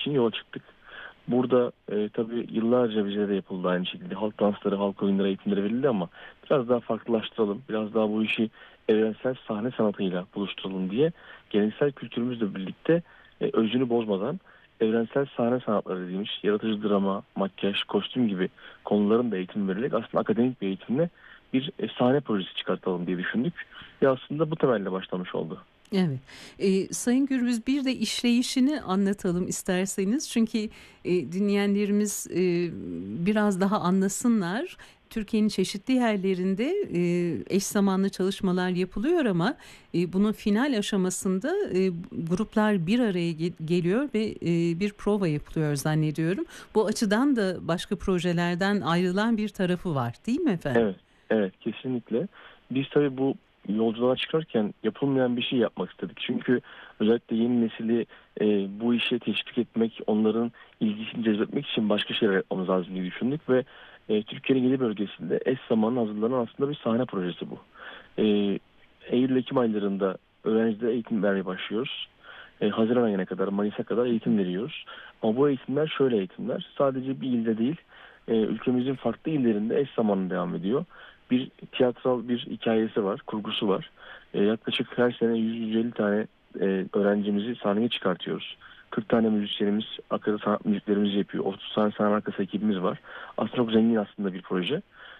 için yola çıktık. Burada tabii yıllarca bize de yapıldı aynı şekilde. Halk dansları, halk oyunları eğitimleri verildi ama biraz daha farklılaştıralım. Biraz daha bu işi evrensel sahne sanatıyla buluşturalım diye geleneksel kültürümüzle birlikte özünü bozmadan evrensel sahne sanatları dediğimiz yaratıcı drama, makyaj, kostüm gibi konuların da eğitim verilerek aslında akademik bir eğitimle bir sahne projesi çıkartalım diye düşündük. Ve aslında bu temelle başlamış oldu. Evet. Sayın Gürbüz, bir de işleyişini anlatalım isterseniz. Çünkü dinleyenlerimiz biraz daha anlasınlar. Türkiye'nin çeşitli yerlerinde eş zamanlı çalışmalar yapılıyor ama bunun final aşamasında gruplar bir araya geliyor ve bir prova yapılıyor zannediyorum. Bu açıdan da başka projelerden ayrılan bir tarafı var, değil mi efendim? Evet, evet kesinlikle. Biz tabii bu yolculuğa çıkarken yapılmayan bir şey yapmak istedik. Çünkü özellikle yeni nesili bu işe teşvik etmek, onların ilgisini cezbetmek için başka şeyler yapmamız lazım diye düşündük ve Türkiye'nin 7 bölgesinde eş zamanlı hazırlanan aslında bir sahne projesi bu. E, Eylül-Ekim aylarında öğrencilere eğitim vermeye başlıyoruz. Haziran ayına kadar, Mayıs'a kadar eğitim veriyoruz. Ama bu eğitimler şöyle eğitimler. Sadece bir ilde değil, ülkemizin farklı illerinde eş zamanlı devam ediyor. Bir tiyatral bir hikayesi var, kurgusu var. Yaklaşık her sene 100-150 tane öğrencimizi sahneye çıkartıyoruz. 40 tane müzisyenimiz, akıllı sanat müziklerimizi yapıyor. 30 tane sanat arkası ekibimiz var. Aslında çok zengin aslında bir proje.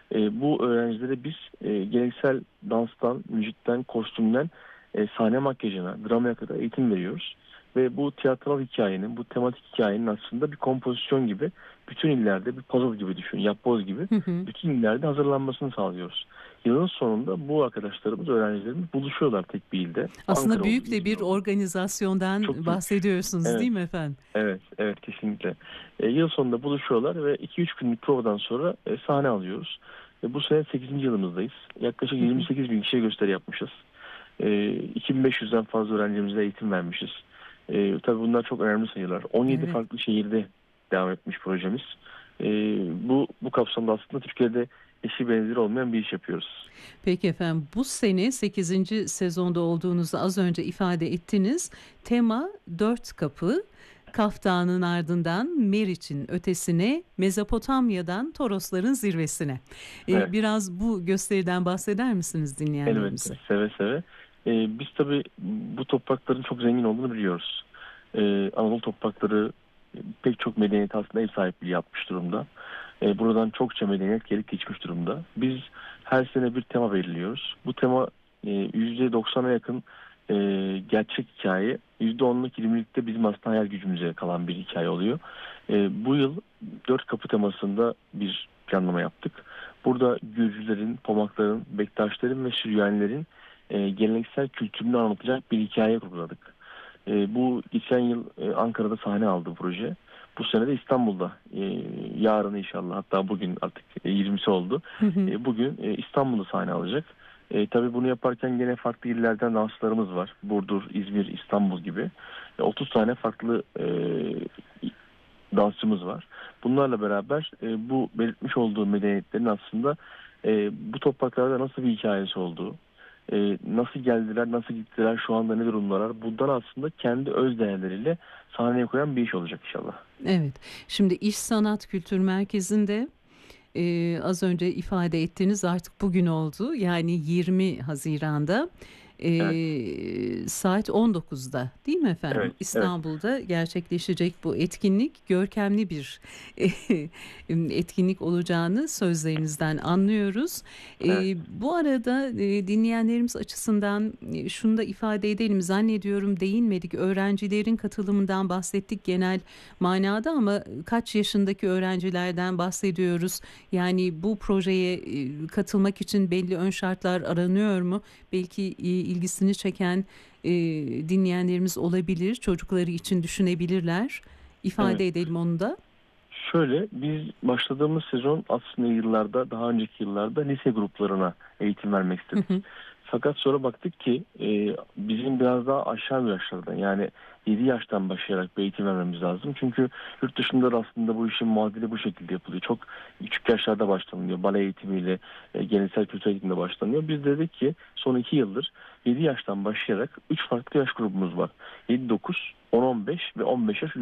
Bu öğrencilere biz geleneksel danstan, müzikten, kostümden sahne makyajına, dramaya kadar eğitim veriyoruz. Ve bu tiyatral hikayenin, bu tematik hikayenin aslında bir kompozisyon gibi bütün illerde bir puzzle gibi düşün, yapboz gibi Hı hı. bütün illerde hazırlanmasını sağlıyoruz. Yılın sonunda bu arkadaşlarımız, öğrencilerimiz buluşuyorlar tek bir ilde. Aslında Ankara olur, büyük de İzmir bir olur. organizasyondan Çok büyük. bahsediyorsunuz, Evet, değil mi efendim? evet, evet kesinlikle. Yıl sonunda buluşuyorlar ve 2-3 günlük provadan sonra sahne alıyoruz. Bu sene 8. yılımızdayız. Yaklaşık Hı hı. 28 bin kişiye gösteri yapmışız. 2500'den fazla öğrencimize eğitim vermişiz. Tabii bunlar çok önemli sayılar. 17 Evet. farklı şehirde devam etmiş projemiz. E, bu kapsamda aslında Türkiye'de eşi benzeri olmayan bir iş yapıyoruz. Peki efendim, bu sene 8. sezonda olduğunuzu az önce ifade ettiniz. Tema dört kapı. Kaf Dağı'nın ardından Meriç'in ötesine, Mezopotamya'dan Torosların zirvesine. Evet, Biraz bu gösteriden bahseder misiniz elbette dinleyenlerimize? seve seve. Biz tabii bu toprakların çok zengin olduğunu biliyoruz. Anadolu toprakları pek çok medeniyet aslında ev sahipliği yapmış durumda. Buradan çokça medeniyet gelip geçmiş durumda. Biz her sene bir tema belirliyoruz. Bu tema %90'a yakın e, gerçek hikaye. %10'luk 20'likte bizim aslında hayal gücümüze kalan bir hikaye oluyor. Bu yıl dört kapı temasında bir planlama yaptık. Burada Gürcülerin, Pomakların, Bektaşların ve Süryanilerin geleneksel kültürünü anlatacak bir hikaye kurguladık. Bu geçen yıl Ankara'da sahne aldı bu proje. Bu sene de İstanbul'da. Yarın inşallah, hatta bugün artık 20'si oldu. Hı hı. Bugün İstanbul'da sahne alacak. Tabii bunu yaparken gene farklı illerden danslarımız var. Burdur, İzmir, İstanbul gibi. 30 tane farklı dansçımız var. Bunlarla beraber bu belirtmiş olduğu medeniyetlerin aslında bu topraklarda nasıl bir hikayesi olduğu, nasıl geldiler, nasıl gittiler, şu anda ne durumdalar, bundan aslında kendi öz değerleriyle sahneye koyan bir iş olacak inşallah. Evet. Şimdi İş Sanat Kültür Merkezi'nde az önce ifade ettiğiniz artık bugün oldu. Yani 20 Haziran'da Evet, saat 19'da, değil mi efendim? evet, evet, İstanbul'da gerçekleşecek bu etkinlik görkemli bir etkinlik olacağını sözlerinizden anlıyoruz. evet, Bu arada dinleyenlerimiz açısından şunu da ifade edelim. Zannediyorum değinmedik. Öğrencilerin katılımından bahsettik genel manada ama kaç yaşındaki öğrencilerden bahsediyoruz? Yani bu projeye katılmak için belli ön şartlar aranıyor mu? Belki ilgisini çeken dinleyenlerimiz olabilir. Çocukları için düşünebilirler. evet. İfade edelim onu da. Şöyle, biz başladığımız sezon aslında yıllarda, daha önceki yıllarda lise gruplarına eğitim vermek Hı istedik. hı. Fakat sonra baktık ki bizim biraz daha aşağı yaşlardan, yani 7 yaştan başlayarak bir eğitim vermemiz lazım. Çünkü yurt dışında da aslında bu işin muadili bu şekilde yapılıyor. Çok küçük yaşlarda başlanıyor. Bale eğitimiyle, geleneksel kültür eğitiminde başlanıyor. Biz dedik ki son 2 yıldır 7 yaştan başlayarak 3 farklı yaş grubumuz var. 7-9, 10-15 ve 15 yaş